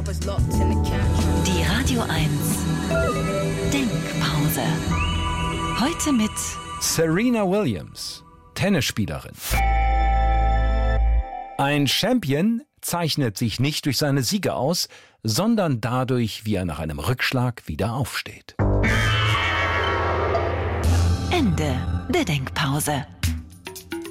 Die Radio 1 Denkpause. Heute mit Serena Williams, Tennisspielerin. Ein Champion zeichnet sich nicht durch seine Siege aus, sondern dadurch, wie er nach einem Rückschlag wieder aufsteht. Ende der Denkpause.